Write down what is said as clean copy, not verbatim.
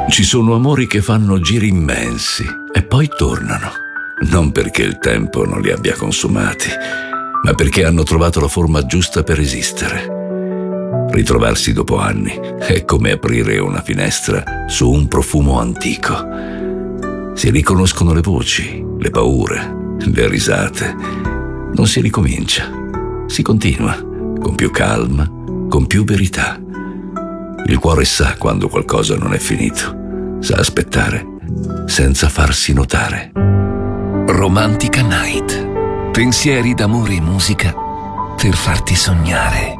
Ci sono amori che fanno giri immensi e poi tornano, non perché il tempo non li abbia consumati, ma perché hanno trovato la forma giusta per esistere. Ritrovarsi dopo anni è come aprire una finestra su un profumo antico. Si riconoscono le voci, le paure, le risate. Non si ricomincia, si continua, con più calma, con più verità. Il cuore sa quando qualcosa non è finito. Sa aspettare, senza farsi notare. Romantica Night. Pensieri d'amore e musica per farti sognare.